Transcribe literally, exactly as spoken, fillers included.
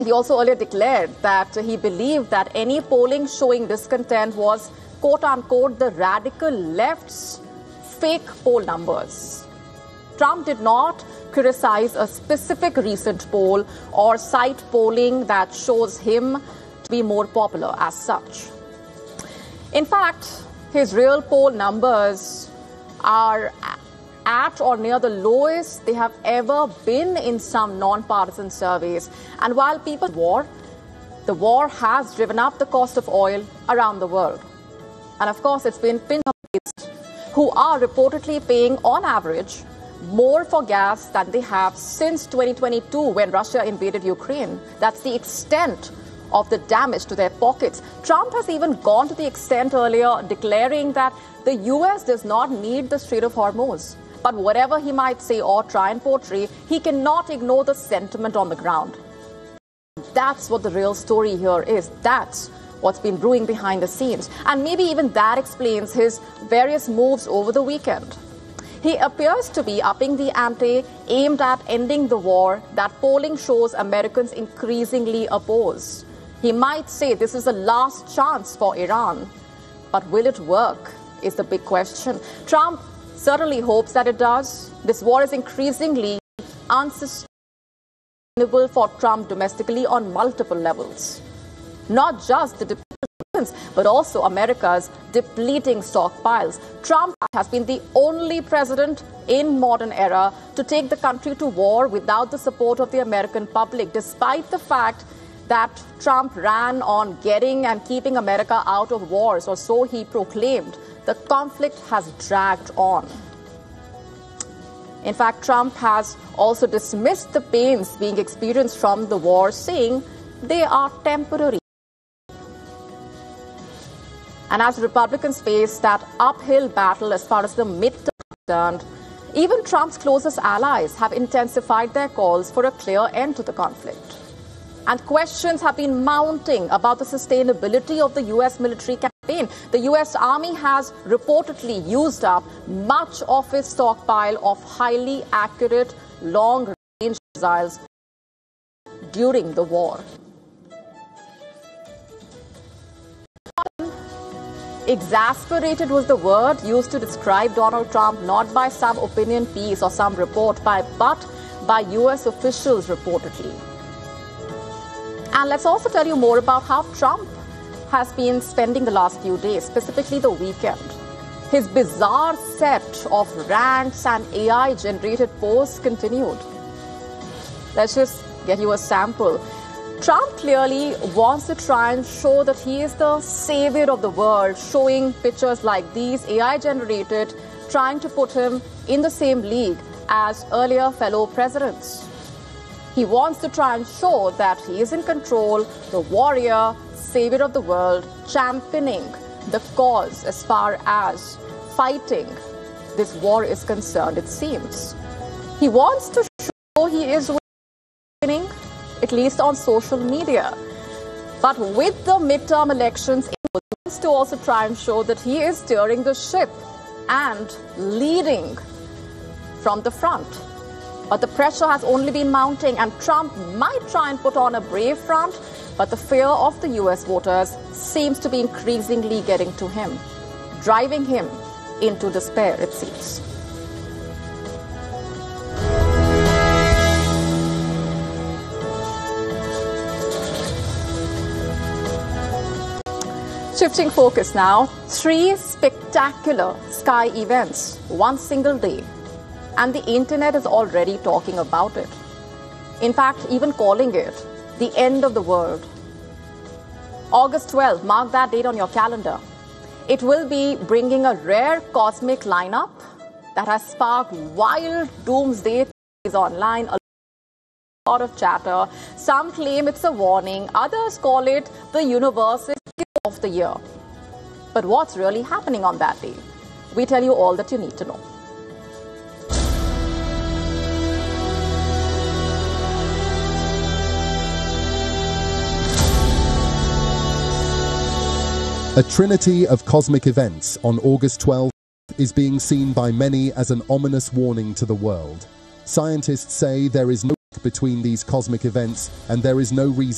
He also earlier declared that he believed that any polling showing discontent was, quote-unquote, the radical left's fake poll numbers. Trump did not criticize a specific recent poll or cite polling that shows him to be more popular as such. In fact, his real poll numbers are at or near the lowest they have ever been in some non-partisan surveys. And while people war, the war has driven up the cost of oil around the world. And of course, it's been pinned on who are reportedly paying on average more for gas than they have since twenty twenty-two when Russia invaded Ukraine. That's the extent of the damage to their pockets. Trump has even gone to the extent earlier declaring that the U S does not need the Strait of Hormuz. But whatever he might say or try and portray, he cannot ignore the sentiment on the ground. That's what the real story here is. That's what's been brewing behind the scenes. And maybe even that explains his various moves over the weekend. He appears to be upping the ante aimed at ending the war that polling shows Americans increasingly oppose. He might say this is the last chance for Iran. But will it work is the big question. Trump certainly hopes that it does. This war is increasingly unsustainable for Trump domestically on multiple levels. Not just the depletions, but also America's depleting stockpiles. Trump has been the only president in modern era to take the country to war without the support of the American public, despite the fact that Trump ran on getting and keeping America out of wars, or so he proclaimed. The conflict has dragged on. In fact, Trump has also dismissed the pains being experienced from the war, saying they are temporary. And as Republicans face that uphill battle as far as the midterm is concerned, even Trump's closest allies have intensified their calls for a clear end to the conflict. And questions have been mounting about the sustainability of the U S military campaign. The U S Army has reportedly used up much of its stockpile of highly accurate long-range missiles during the war. Exasperated was the word used to describe Donald Trump, not by some opinion piece or some report, by, but by U S officials reportedly. And let's also tell you more about how Trump has been spending the last few days, specifically the weekend. His bizarre set of rants and A I-generated posts continued. Let's just get you a sample. Trump clearly wants to try and show that he is the savior of the world, showing pictures like these, A I-generated, trying to put him in the same league as earlier fellow presidents. He wants to try and show that he is in control, the warrior, savior of the world, championing the cause as far as fighting this war is concerned, it seems. He wants to show he is winning, at least on social media. But with the midterm elections, he wants to also try and show that he is steering the ship and leading from the front. But the pressure has only been mounting, and Trump might try and put on a brave front, but the fear of the U S voters seems to be increasingly getting to him, driving him into despair, it seems. Shifting focus now, three spectacular sky events, one single day. And the internet is already talking about it. In fact, even calling it the end of the world. August twelfth, mark that date on your calendar. It will be bringing a rare cosmic lineup that has sparked wild doomsday theories online, a lot of chatter. Some claim it's a warning, others call it the universe's gift of the year. But what's really happening on that day? We tell you all that you need to know. A trinity of cosmic events on August twelfth is being seen by many as an ominous warning to the world. Scientists say there is no link between these cosmic events and there is no reason